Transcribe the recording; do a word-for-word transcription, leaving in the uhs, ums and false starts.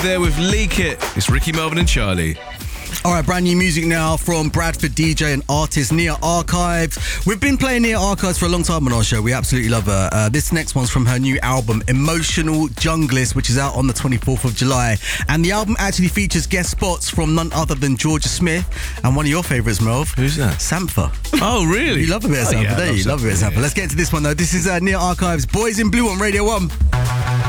There with Leak It. It's Ricky, Melvin and Charlie. All right, brand new music now from Bradford D J and artist Nia Archives. We've been playing Nia Archives for a long time on our show. We absolutely love her. Uh, this next one's from her new album, Emotional Junglist, which is out on the twenty-fourth of July. And the album actually features guest spots from none other than Georgia Smith and one of your favourites, Melv. Who's that? Sampha. Oh, really? You love a bit of oh, Sampha, yeah, don't you? You love a bit of Sampha. Yeah. Let's get into this one, though. This is uh, Nia Archives, Boys in Blue on Radio one.